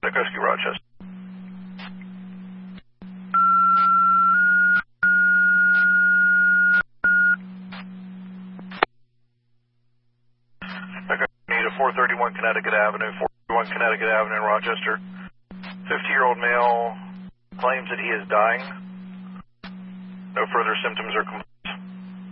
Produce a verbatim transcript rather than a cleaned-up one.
Rescue Rochester. Need a four thirty-one Connecticut Avenue, four thirty-one Connecticut Avenue in Rochester. fifty-year-old male claims that he is dying. No further symptoms or complaints.